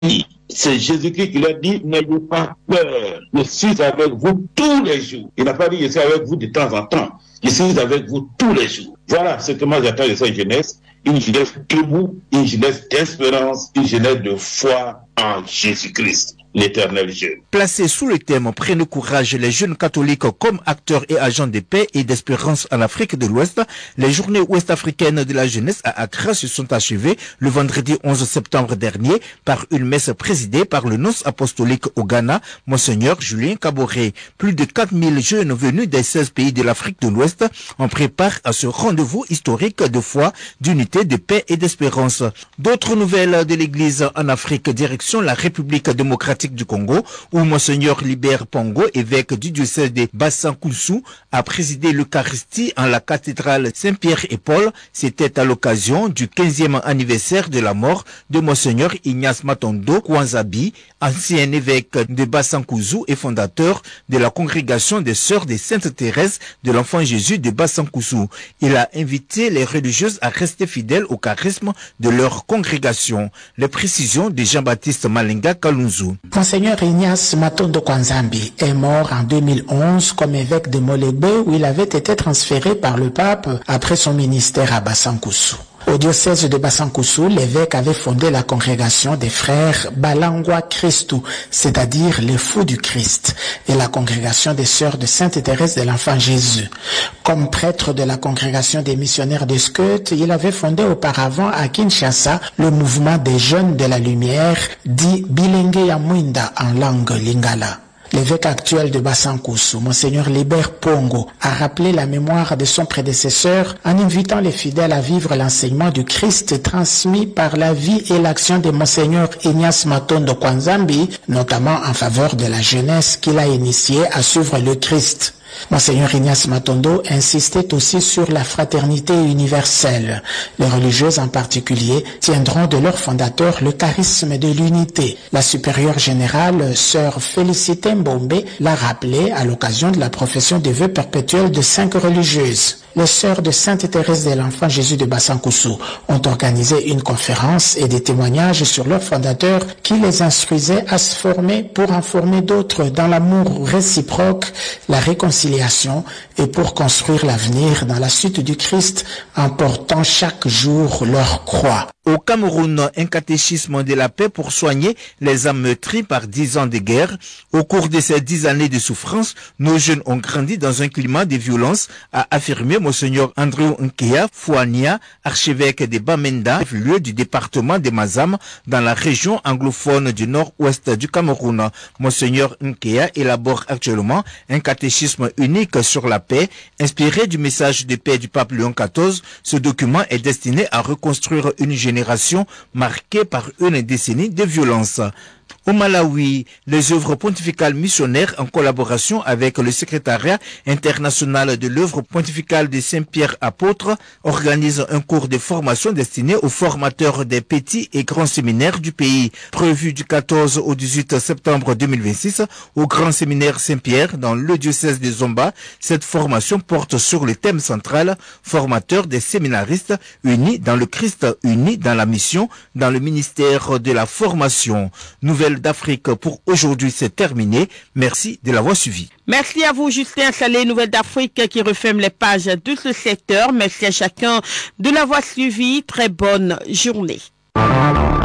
C'est Jésus-Christ qui leur dit, n'ayez pas peur, je suis avec vous tous les jours. Il n'a pas dit, je suis avec vous de temps en temps, je suis avec vous tous les jours. Voilà ce que moi j'attends de cette jeunesse, une jeunesse debout, une jeunesse d'espérance, une jeunesse de foi en Jésus-Christ, l'éternel jeune. Placé sous le thème « Prenez courage, les jeunes catholiques comme acteurs et agents de paix et d'espérance en Afrique de l'Ouest », les journées ouest-africaines de la jeunesse à Accra se sont achevées le vendredi 11 septembre dernier par une messe présidée par le nonce apostolique au Ghana, Monseigneur Julien Kaboré. Plus de 4000 jeunes venus des 16 pays de l'Afrique de l'Ouest ont pris part à ce rendez-vous historique de foi, d'unité, de paix et d'espérance. D'autres nouvelles de l'Église en Afrique, direction la République démocratique du Congo, où Monseigneur Libert Pongo, évêque du diocèse de Bassankusu, a présidé l'Eucharistie en la cathédrale Saint-Pierre et Paul. C'était à l'occasion du 15e anniversaire de la mort de Monseigneur Ignace Matondo Kwanzabi, ancien évêque de Bassankusu et fondateur de la congrégation des Sœurs de Sainte-Thérèse de l'Enfant Jésus de Bassankusu. Il a invité les religieuses à rester fidèles au charisme de leur congrégation. Les précisions de Jean-Baptiste Malenga Kalunzu. Monseigneur Ignace Matondo Kwanzambi est mort en 2011 comme évêque de Molegbe, où il avait été transféré par le pape après son ministère à Bassankusu. Au diocèse de Bassankusu, l'évêque avait fondé la congrégation des frères Balangwa Christu, c'est-à-dire les fous du Christ, et la congrégation des sœurs de Sainte-Thérèse de l'Enfant Jésus. Comme prêtre de la congrégation des missionnaires de Skeut, il avait fondé auparavant à Kinshasa le mouvement des jeunes de la lumière, dit Bilenge ya Mwinda en langue lingala. L'évêque actuel de Bassankusu, Monseigneur Libert Pongo, a rappelé la mémoire de son prédécesseur en invitant les fidèles à vivre l'enseignement du Christ transmis par la vie et l'action de Monseigneur Ignace Matondo Kwanzambi, notamment en faveur de la jeunesse qu'il a initiée à suivre le Christ. Monseigneur Ignace Matondo insistait aussi sur la fraternité universelle. Les religieuses en particulier tiendront de leur fondateur le charisme de l'unité. La supérieure générale, sœur Félicité Mbombe, l'a rappelé à l'occasion de la profession des vœux perpétuels de 5 religieuses. Les sœurs de Sainte-Thérèse de l'Enfant Jésus de Bassankusu ont organisé une conférence et des témoignages sur leur fondateur qui les instruisait à se former pour en former d'autres dans l'amour réciproque, la réconciliation et pour construire l'avenir dans la suite du Christ en portant chaque jour leur croix. Au Cameroun, un catéchisme de la paix pour soigner les âmes meurtries par 10 ans de guerre. Au cours de ces 10 années de souffrance, nos jeunes ont grandi dans un climat de violence, a affirmé Monseigneur Andrew Nkea Fouania, archevêque de Bamenda, lieu du département de Mazam, dans la région anglophone du nord-ouest du Cameroun. Monseigneur Nkea élabore actuellement un catéchisme unique sur la paix, inspiré du message de paix du pape Léon XIV. Ce document est destiné à reconstruire une génération marquée par une décennie de violence. Au Malawi, les œuvres pontificales missionnaires en collaboration avec le secrétariat international de l'œuvre pontificale de Saint-Pierre apôtre organisent un cours de formation destiné aux formateurs des petits et grands séminaires du pays. Prévu du 14 au 18 septembre 2026 au grand séminaire Saint-Pierre dans le diocèse de Zomba, cette formation porte sur le thème central formateur des séminaristes unis dans le Christ, unis dans la mission, dans le ministère de la formation. Nouvelle d'Afrique pour aujourd'hui, c'est terminé. Merci de l'avoir suivi. Merci à vous, Justin Salé, Nouvelle d'Afrique qui referme les pages de ce secteur. Merci à chacun de l'avoir suivi. Très bonne journée.